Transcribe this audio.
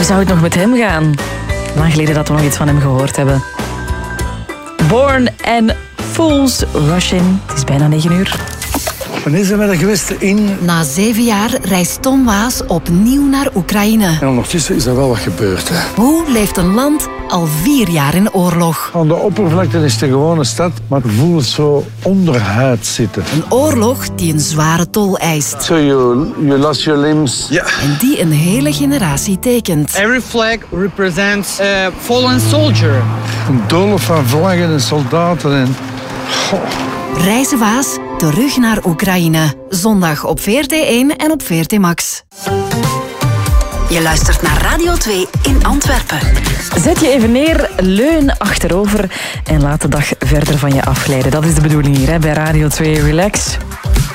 zou het nog met hem gaan? Lang geleden dat we nog iets van hem gehoord hebben. Born and Fools Russian. Het is bijna 9 uur. Wanneer zijn we er geweest in? Na 7 jaar reist Tom Waas opnieuw naar Oekraïne. En ondertussen is er wel wat gebeurd. Hè. Hoe leeft een land al 4 jaar in oorlog? Aan de oppervlakte is het een gewone stad, maar het voelt zo onderhuid zitten. Een oorlog die een zware tol eist. So you lost your limbs. Ja. En die een hele generatie tekent. Every flag represents a fallen soldier. Een doolhof van vlaggen en soldaten en... Goh. Reizen Waas terug naar Oekraïne. Zondag op VRT1 en op VRT Max. Je luistert naar Radio 2 in Antwerpen. Zet je even neer, leun achterover en laat de dag verder van je afglijden. Dat is de bedoeling hier hè, bij Radio 2 Relax.